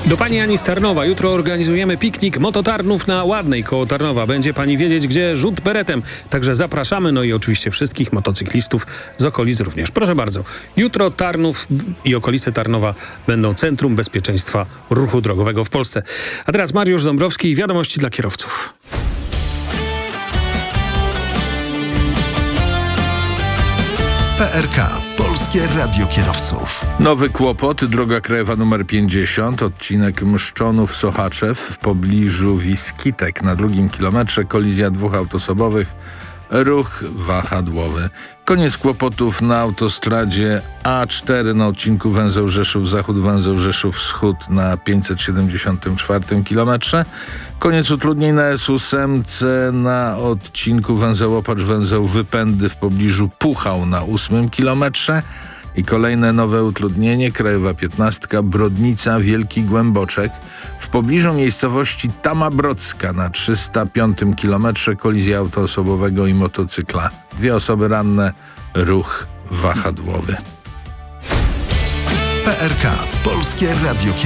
Do pani Ani z Tarnowa. Jutro organizujemy piknik Mototarnów na Ładnej koło Tarnowa. Będzie pani wiedzieć, gdzie rzut beretem. Także zapraszamy, no i oczywiście wszystkich motocyklistów z okolic również. Proszę bardzo. Jutro Tarnów i okolice Tarnowa będą centrum bezpieczeństwa ruchu drogowego w Polsce. A teraz Mariusz Dąbrowski i wiadomości dla kierowców. PRK. Polskie Radio Kierowców. Nowy kłopot. Droga krajowa nr 50, odcinek Mszczonów-Sochaczew w pobliżu Wiskitek. Na 2. kilometrze kolizja 2 autosobowych, ruch wahadłowy. Koniec kłopotów na autostradzie A4 na odcinku węzeł Rzeszów-Zachód, węzeł Rzeszów-Wschód na 574 kilometrze. Koniec utrudnień na S8 na odcinku węzeł Opacz, węzeł Wypędy w pobliżu Puchał na 8 kilometrze. I kolejne nowe utrudnienie, krajowa 15, Brodnica, Wielki Głęboczek. W pobliżu miejscowości Tamabrocka na 305 kilometrze kolizja autoosobowego i motocykla. 2 osoby ranne, ruch wahadłowy. PRK. Polskie Radio Kierowców.